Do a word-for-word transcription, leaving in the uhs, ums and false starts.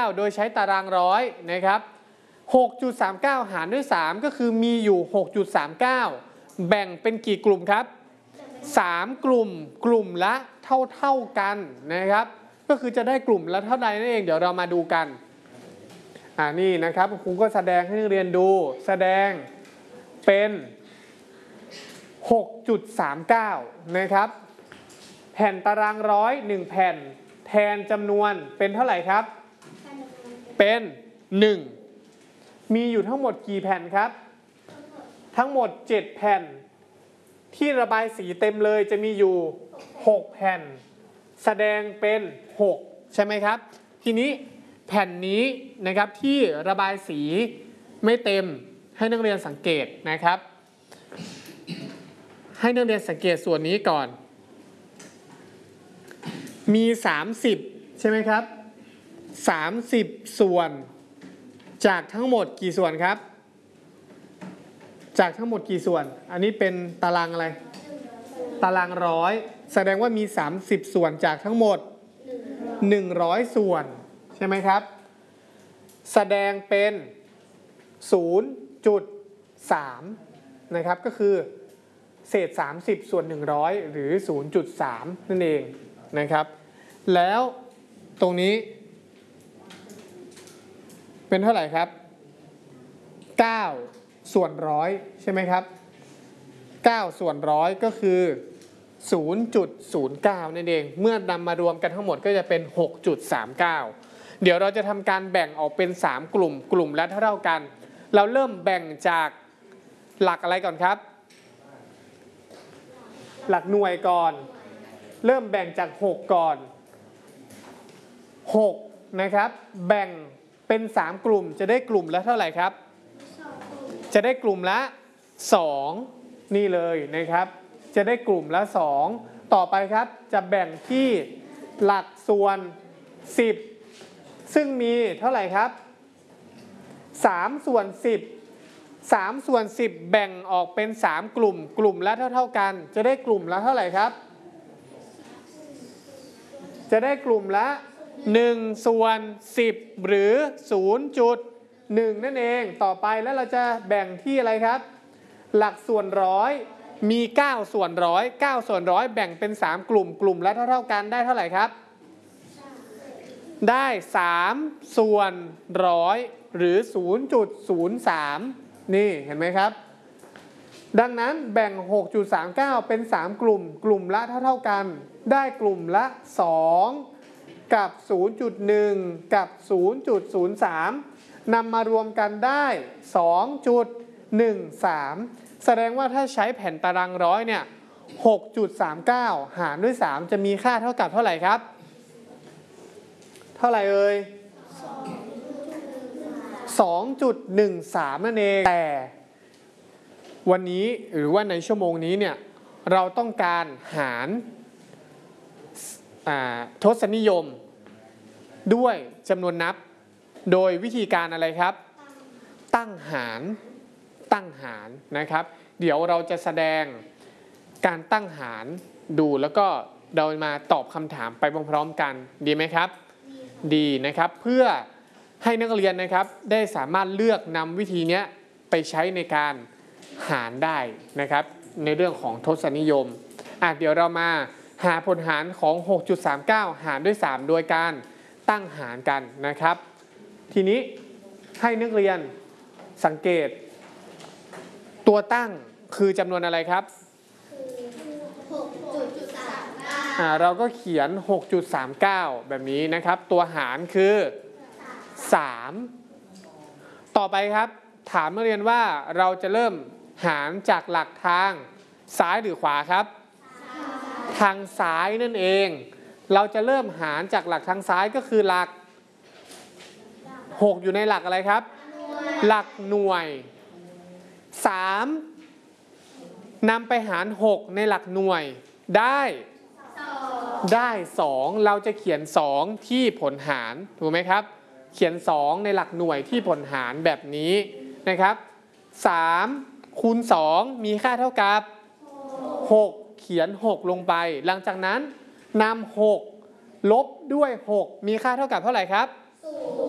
โดยใช้ตารางร้อยนะครับ หกจุดสามเก้า หารด้วยสามก็คือมีอยู่ หกจุดสามเก้า แบ่งเป็นกี่กลุ่มครับสามกลุ่มกลุ่มละเท่าๆกันนะครับก็คือจะได้กลุ่มละเท่าใดนั่นเองเดี๋ยวเรามาดูกันอ่านี่นะครับครูก็แสดงให้นักเรียนดูแสดงเป็น หกจุดสามเก้า นะครับแผ่นตารางร้อยหนึ่งแผ่นแทนจำนวนเป็นเท่าไหร่ครับเป็นหนึ่งมีอยู่ทั้งหมดกี่แผ่นครับทั้งหมดเจ็ดแผ่นที่ระบายสีเต็มเลยจะมีอยู่หกแผ่นแสดงเป็นหกใช่ไหมครับทีนี้แผ่นนี้นะครับที่ระบายสีไม่เต็มให้นักเรียนสังเกตนะครับให้นักเรียนสังเกตส่วนนี้ก่อนมีสามสิบใช่ไหมครับสามสิบส่วนจากทั้งหมดกี่ส่วนครับจากทั้งหมดกี่ส่วนอันนี้เป็นตารางอะไรตารางร้อยแสดงว่ามีสามสิบส่วนจากทั้งหมดหนึ่งร้อยส่วนใช่ไหมครับแสดงเป็น ศูนย์จุดสาม นะครับก็คือเศษสามสิบส่วนหนึ่งร้อยหรือ ศูนย์จุดสาม นั่นเองนะครับแล้วตรงนี้เป็นเท่าไหร่ครับเก้าส่วนร้อยใช่ไหมครับเก้าส่วนร้อยก็คือ ศูนย์จุดศูนย์เก้า นั่นเองเมื่อนำมารวมกันทั้งหมดก็จะเป็น หกจุดสามเก้า เดี๋ยวเราจะทำการแบ่งออกเป็นสามกลุ่มกลุ่มละเท่ากันเราเริ่มแบ่งจากหลักอะไรก่อนครับหลักหน่วยก่อนเริ่มแบ่งจากหกก่อนหกนะครับแบ่งเป็นสามกลุ่มจะได้กลุ่มละเท่าไหร่ครับจะได้กลุ่มละสองนี่เลยนะครับจะได้กลุ่มละสองต่อไปครับจะแบ่งที่หลักส่วนสิบซึ่งมีเท่าไหร่ครับสามส่วนสิบ สามส่วนสิบแบ่งออกเป็นสามกลุ่มกลุ่มละเท่าๆกันจะได้กลุ่มละเท่าไหร่ครับจะได้กลุ่มละหนึ่งส่วนสิบหรือ ศูนย์จุดหนึ่ง นั่นเองต่อไปแล้วเราจะแบ่งที่อะไรครับหลักส่วนร้อยมีเก้าส่วนร้อย เก้าส่วนร้อยแบ่งเป็นสามกลุ่มกลุ่มละเท่าๆกันได้เท่าไหร่ครับได้สามส่วนร้อยหรือ ศูนย์จุดศูนย์สาม นี่เห็นไหมครับดังนั้นแบ่ง หกจุดสามเก้า เป็นสามกลุ่มกลุ่มละเท่าๆกันได้กลุ่มละสองกับ ศูนย์จุดหนึ่ง กับ ศูนย์จุดศูนย์สาม นำมารวมกันได้ สองจุดหนึ่งสาม แสดงว่าถ้าใช้แผ่นตารางร้อยเนี่ย หกจุดสามเก้า หารด้วยสามจะมีค่าเท่ากับเท่าไหร่ครับเท่าไหร่เอ่ย สองจุดหนึ่งสาม นั่นเองแต่วันนี้หรือว่าในชั่วโมงนี้เนี่ยเราต้องการหารทศนิยมด้วยจำนวนนับโดยวิธีการอะไรครับตั้งหารตั้งหารนะครับเดี๋ยวเราจะแสดงการตั้งหารดูแล้วก็เรามาตอบคำถามไปพร้อมๆกันดีไหมครับดีนะครับเพื่อให้นักเรียนนะครับได้สามารถเลือกนำวิธีนี้ไปใช้ในการหารได้นะครับในเรื่องของทศนิยมอ่ะเดี๋ยวเรามาหาผลหารของ หกจุดสามเก้า หารด้วยสามโดยการตั้งหารกันนะครับทีนี้ให้นักเรียนสังเกตตัวตั้งคือจำนวนอะไรครับอ่าเราก็เขียน หกจุดสามเก้า แบบนี้นะครับตัวหารคือสามต่อไปครับถามนักเรียนว่าเราจะเริ่มหารจากหลักทางซ้ายหรือขวาครับทางซ้ายนั่นเองเราจะเริ่มหารจากหลักทางซ้ายก็คือหลักหกอยู่ในหลักอะไรครับหลักหน่วยสามนำไปหารหกในหลักหน่วยได้ได้สองเราจะเขียนสองที่ผลหารถูกไหมครับเขียนสองในหลักหน่วยที่ผลหารแบบนี้นะครับสามคูณสองมีค่าเท่ากับหกเขียนหกลงไปหลังจากนั้นนำหกลบด้วยหกมีค่าเท่ากับเท่าไหร่ครับ